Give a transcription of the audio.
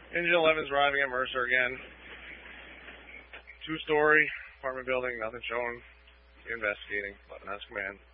Engine 11's arriving at Mercer again. 2-story apartment building, nothing shown. Investigating. 11 has command.